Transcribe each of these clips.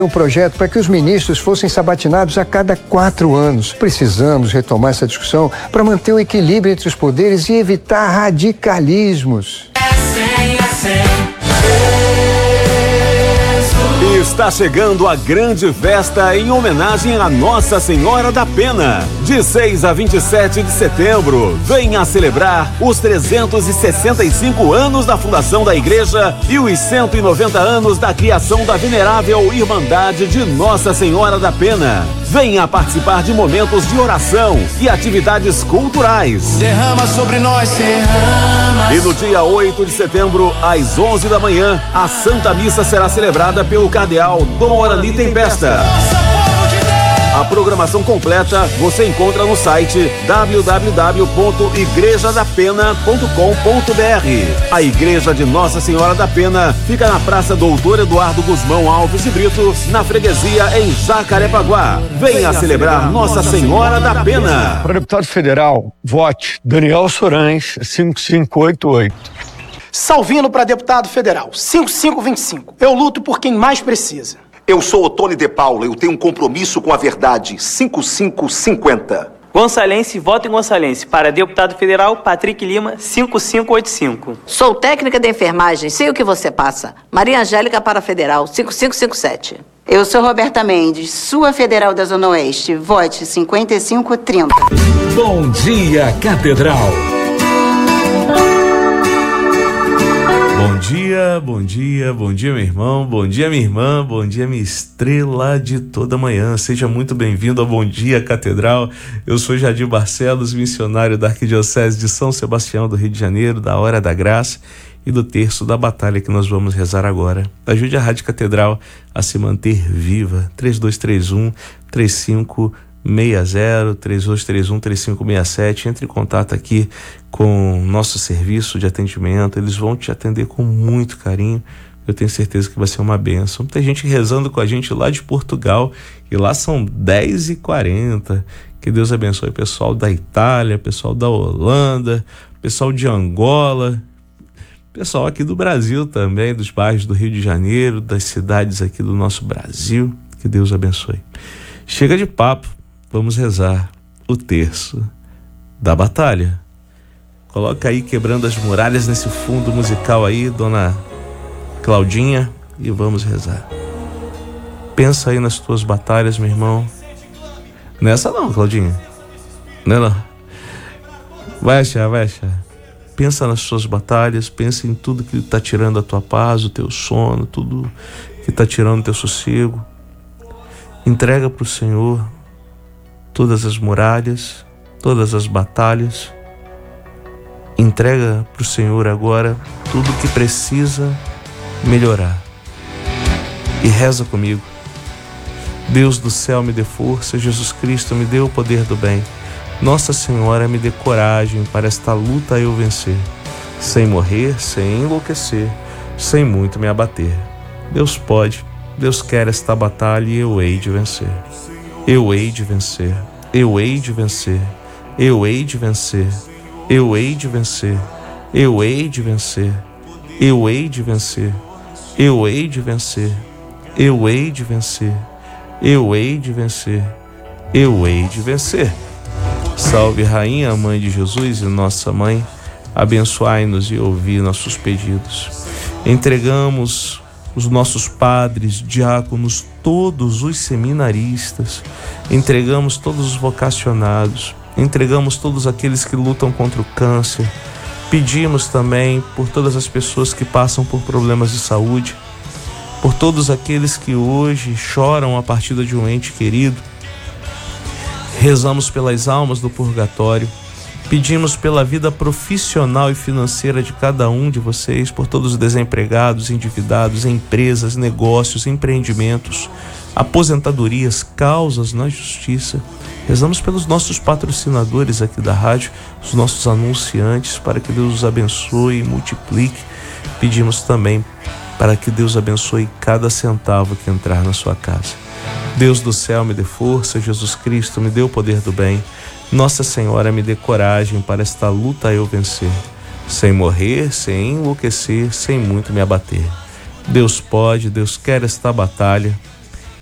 um projeto para que os ministros fossem sabatinados a cada 4 anos. Precisamos retomar essa discussão para manter o equilíbrio entre os poderes e evitar radicalismos. Está chegando a grande festa em homenagem a Nossa Senhora da Pena. De 6 a 27 de setembro, venha celebrar os 365 anos da fundação da igreja e os 190 anos da criação da venerável Irmandade de Nossa Senhora da Pena. Venha participar de momentos de oração e atividades culturais. Derrama sobre nós, derrama. E no dia 8 de setembro, às 11 da manhã, a Santa Missa será celebrada pelo Cardeal Dom Orani Tempesta. A programação completa você encontra no site www.igrejadapena.com.br. A Igreja de Nossa Senhora da Pena fica na Praça Doutor Eduardo Guzmão Alves de Brito, na freguesia em Jacarepaguá. Venha celebrar Nossa Senhora da Pena. Para deputado federal, vote Daniel Sorães, 5588. Salvino para deputado federal, 5525. Eu luto por quem mais precisa. Eu sou Otônio de Paula, eu tenho um compromisso com a verdade, 5550. Gonçalense, voto em Gonçalense. Para deputado federal, Patrick Lima, 5585. Sou técnica de enfermagem, sei o que você passa. Maria Angélica para federal, 5557. Eu sou Roberta Mendes, sua federal da Zona Oeste, vote 5530. Bom dia, Catedral. Bom dia, bom dia, bom dia, meu irmão, bom dia, minha irmã, bom dia, minha estrela de toda manhã. Seja muito bem-vindo ao Bom Dia Catedral. Eu sou Jadir Barcelos, missionário da Arquidiocese de São Sebastião do Rio de Janeiro, da Hora da Graça e do Terço da Batalha que nós vamos rezar agora. Ajude a Rádio Catedral a se manter viva. 3231-3560, 3231-3567. Entre em contato aqui com o nosso serviço de atendimento. Eles vão te atender com muito carinho. Eu tenho certeza que vai ser uma bênção. Tem gente rezando com a gente lá de Portugal e lá são 10h40. Que Deus abençoe o pessoal da Itália, pessoal da Holanda, pessoal de Angola, pessoal aqui do Brasil também, dos bairros do Rio de Janeiro, das cidades aqui do nosso Brasil. Que Deus abençoe. Chega de papo, vamos rezar o terço da batalha. Coloca aí Quebrando as Muralhas nesse fundo musical aí, dona Claudinha, e vamos rezar. Pensa aí nas tuas batalhas, meu irmão. Nessa não, Claudinha. Não. Vai achar. Pensa nas suas batalhas, pensa em tudo que está tirando a tua paz, o teu sono, tudo que está tirando o teu sossego. Entrega para o Senhor todas as muralhas, todas as batalhas. Entrega para o Senhor agora tudo que precisa melhorar. E reza comigo. Deus do céu, me dê força. Jesus Cristo, me dê o poder do bem. Nossa Senhora, me dê coragem para esta luta eu vencer, sem morrer, sem enlouquecer, sem muito me abater. Deus pode, Deus quer esta batalha e eu hei de vencer. Eu hei de vencer. Eu hei de vencer. Eu hei de vencer. Eu hei de vencer. Eu hei de vencer. Eu hei de vencer. Eu hei de vencer. Eu hei de vencer. Eu hei de vencer. Eu hei de vencer. Salve Rainha, Mãe de Jesus e Nossa Mãe, abençoai-nos e ouvi nossos pedidos. Entregamos os nossos padres, diáconos, todos os seminaristas, entregamos todos os vocacionados, entregamos todos aqueles que lutam contra o câncer. Pedimos também por todas as pessoas que passam por problemas de saúde, por todos aqueles que hoje choram a partida de um ente querido. Rezamos pelas almas do purgatório, pedimos pela vida profissional e financeira de cada um de vocês, por todos os desempregados, endividados, empresas, negócios, empreendimentos, aposentadorias, causas na justiça. Rezamos pelos nossos patrocinadores aqui da rádio, os nossos anunciantes, para que Deus os abençoe e multiplique. Pedimos também para que Deus abençoe cada centavo que entrar na sua casa. Deus do céu, me dê força. Jesus Cristo, me dê o poder do bem. Nossa Senhora, me dê coragem para esta luta eu vencer, sem morrer, sem enlouquecer, sem muito me abater. Deus pode, Deus quer esta batalha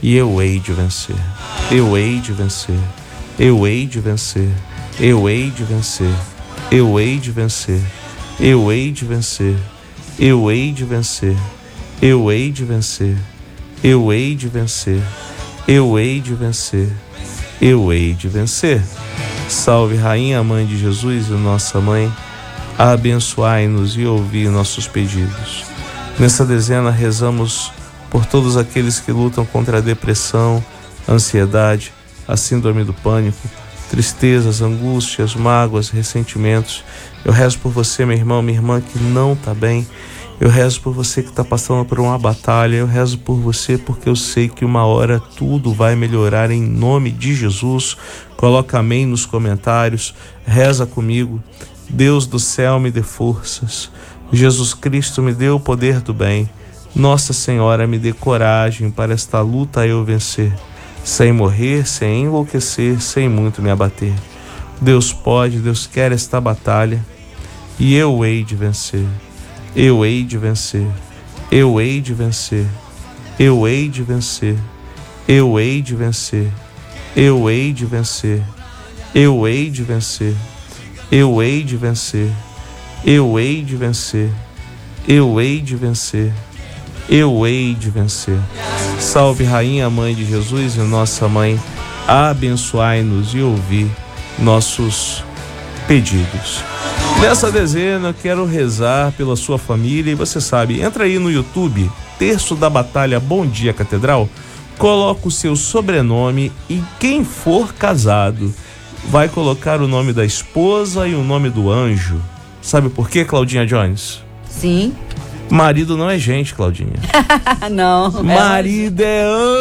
e eu hei de vencer. Eu hei de vencer. Eu hei de vencer. Eu hei de vencer. Eu hei de vencer. Eu hei de vencer. Eu hei de vencer. Eu hei de vencer. Eu hei de vencer. Eu hei de vencer. Eu hei de vencer. Salve, Rainha, Mãe de Jesus e Nossa Mãe, abençoai-nos e ouvi nossos pedidos. Nessa dezena rezamos por todos aqueles que lutam contra a depressão, a ansiedade, a síndrome do pânico, tristezas, angústias, mágoas, ressentimentos. Eu rezo por você, meu irmão, minha irmã, que não está bem. Eu rezo por você que está passando por uma batalha. Eu rezo por você porque eu sei que uma hora tudo vai melhorar em nome de Jesus. Coloca amém nos comentários. Reza comigo. Deus do céu, me dê forças. Jesus Cristo, me dê o poder do bem. Nossa Senhora, me dê coragem para esta luta eu vencer. Sem morrer, sem enlouquecer, sem muito me abater. Deus pode, Deus quer esta batalha e eu hei de vencer. Eu hei de vencer, eu hei de vencer, eu hei de vencer, eu hei de vencer, eu hei de vencer, eu hei de vencer, eu hei de vencer, eu hei de vencer, eu hei de vencer, eu hei de vencer. Salve, Rainha, Mãe de Jesus e Nossa Mãe, abençoai-nos e ouvi nossos pedidos. Nessa dezena eu quero rezar pela sua família e você sabe, entra aí no YouTube, Terço da Batalha Bom Dia Catedral, coloca o seu sobrenome e quem for casado vai colocar o nome da esposa e o nome do anjo. Sabe por quê, Claudinha Jones? Sim. Marido não é gente, Claudinha. Não. Marido é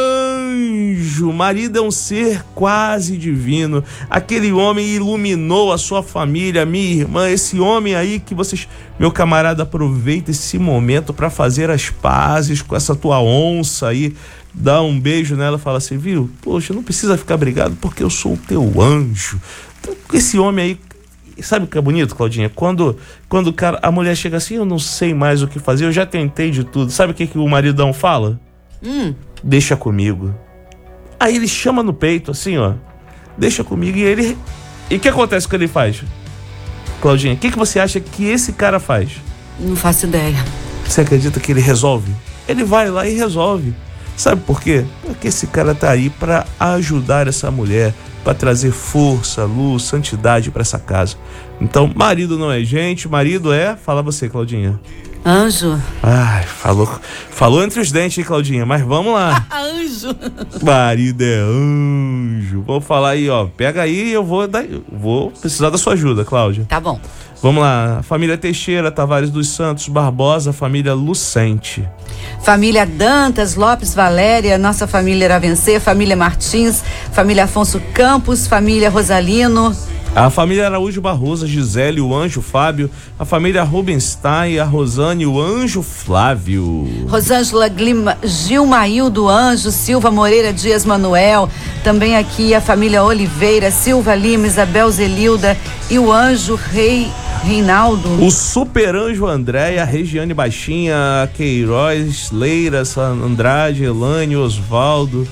anjo. Marido é um ser quase divino. Aquele homem iluminou a sua família, minha irmã. Esse homem aí que vocês... Meu camarada, aproveita esse momento para fazer as pazes com essa tua onça aí. Dá um beijo nela e fala assim, viu? Poxa, não precisa ficar brigado porque eu sou o teu anjo. Então, esse homem aí... Sabe o que é bonito, Claudinha? Quando o cara, a mulher chega assim, eu não sei mais o que fazer, eu já tentei de tudo. Sabe o que o maridão fala? Deixa comigo. Aí ele chama no peito, assim, ó. Deixa comigo. E o que acontece quando ele faz? Claudinha, o que você acha que esse cara faz? Não faço ideia. Você acredita que ele resolve? Ele vai lá e resolve. Sabe por quê? Porque esse cara tá aí para ajudar essa mulher, para trazer força, luz, santidade para essa casa. Então, marido não é gente, marido é... Fala você, Claudinha. Anjo. Ai, falou entre os dentes, hein, Claudinha? Mas vamos lá. Anjo. Marido é anjo. Vou falar aí, ó. Pega aí e eu vou precisar da sua ajuda, Cláudia. Tá bom. Vamos lá. Família Teixeira, Tavares dos Santos, Barbosa, família Lucente. Família Dantas, Lopes, Valéria, nossa família irá vencer, família Martins, família Afonso Campos, família Rosalino. A família Araújo Barroso, Gisele, o Anjo Fábio, a família Rubenstein, a Rosane, o Anjo Flávio. Rosângela Gilmaildo Anjo, Silva Moreira Dias Manuel, também aqui a família Oliveira, Silva Lima, Isabel Zelilda e o Anjo Reinaldo. O Super Anjo Andréia, a Regiane Baixinha, a Queiroz, Leira, Andrade, Elane, Osvaldo.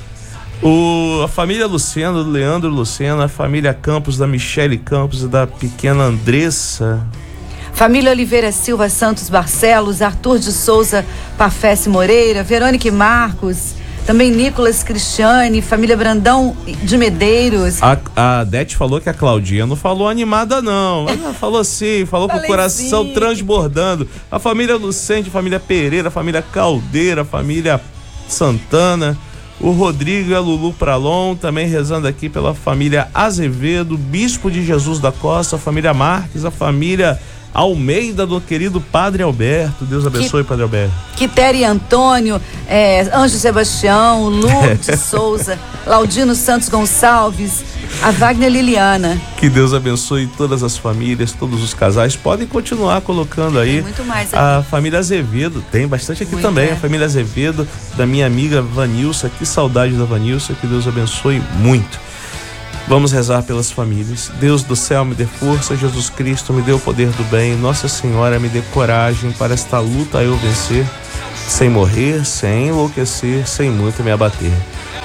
A família Luciano, do Leandro Lucena, a família Campos, da Michele Campos e da pequena Andressa. Família Oliveira Silva Santos Barcelos, Arthur de Souza Pafesse Moreira, Verônica e Marcos, também Nicolas Cristiane, família Brandão de Medeiros. A Dete falou que a Claudinha não falou animada não, ela falou sim, falou com o coração transbordando. A família Lucente, a família Pereira, a família Caldeira, a família Santana, o Rodrigo e a Lulu Pralon, também rezando aqui pela família Azevedo, Bispo de Jesus da Costa, a família Marques, a família Almeida do querido Padre Alberto. Deus abençoe, Padre Alberto. Quitéria Antônio, Anjo Sebastião, Lourdes Souza, Laudino Santos Gonçalves, a Wagner Liliana. Que Deus abençoe todas as famílias, todos os casais. Podem continuar colocando aí. Tem muito mais aqui. A família Azevedo, tem bastante aqui muito também. A família Azevedo, da minha amiga Vanilsa. Que saudade da Vanilsa, que Deus abençoe muito. Vamos rezar pelas famílias. Deus do céu, me dê força. Jesus Cristo, me dê o poder do bem. Nossa Senhora, me dê coragem para esta luta eu vencer, sem morrer, sem enlouquecer, sem muito me abater.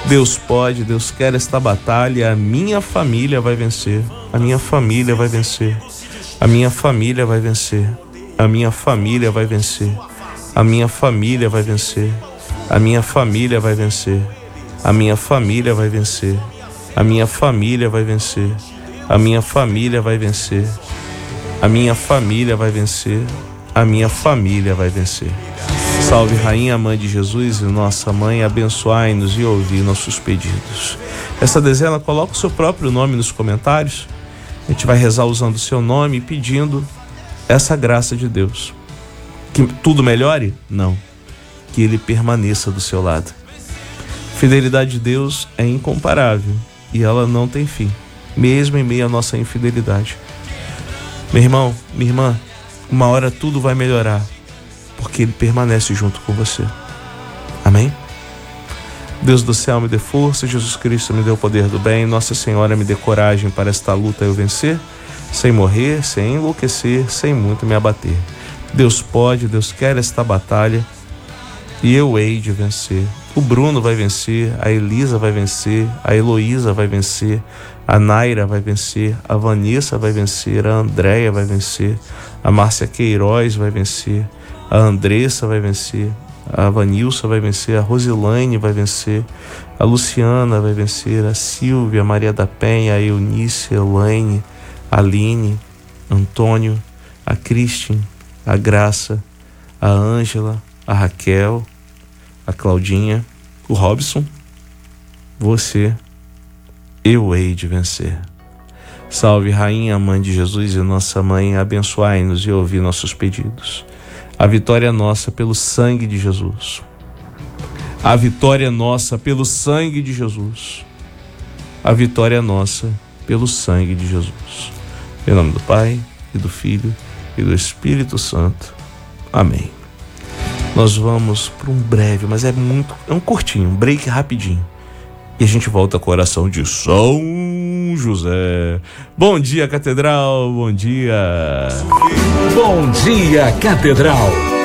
Deus pode, Deus quer esta batalha. A minha família vai vencer. A minha família vai vencer. A minha família vai vencer. A minha família vai vencer. A minha família vai vencer. A minha família vai vencer. A minha família vai vencer. A minha família vai vencer. A minha família vai vencer. A minha família vai vencer. A minha família vai vencer. Salve Rainha, Mãe de Jesus e Nossa Mãe, abençoai-nos e ouvi nossos pedidos. Essa dezena, coloca o seu próprio nome nos comentários. A gente vai rezar usando o seu nome e pedindo essa graça de Deus. Que tudo melhore? Não. Que Ele permaneça do seu lado. A fidelidade de Deus é incomparável e ela não tem fim, mesmo em meio à nossa infidelidade. Meu irmão, minha irmã, uma hora tudo vai melhorar, porque Ele permanece junto com você. Amém? Deus do céu me dê força, Jesus Cristo me dê o poder do bem, Nossa Senhora me dê coragem para esta luta eu vencer, sem morrer, sem enlouquecer, sem muito me abater. Deus pode, Deus quer esta batalha e eu hei de vencer. O Bruno vai vencer, a Elisa vai vencer, a Heloísa vai vencer, a Naira vai vencer, a Vanessa vai vencer, a Andréia vai vencer, a Márcia Queiroz vai vencer, a Andressa vai vencer, a Vanilson vai vencer, a Rosilane vai vencer, a Luciana vai vencer, a Silvia, a Maria da Penha, a Eunice, a Elaine, a Aline, Antônio, a Christine, a Graça, a Ângela, a Raquel, a Claudinha, o Robson. Você, eu hei de vencer. Salve Rainha, Mãe de Jesus e Nossa Mãe, abençoai-nos e ouvi nossos pedidos. A vitória é nossa pelo sangue de Jesus. A vitória é nossa pelo sangue de Jesus. A vitória é nossa pelo sangue de Jesus. Em nome do Pai, e do Filho, e do Espírito Santo. Amém. Nós vamos para um breve, mas é um curtinho, um break rapidinho. E a gente volta com a oração de São José. Bom dia, Catedral, bom dia. Bom dia, Catedral.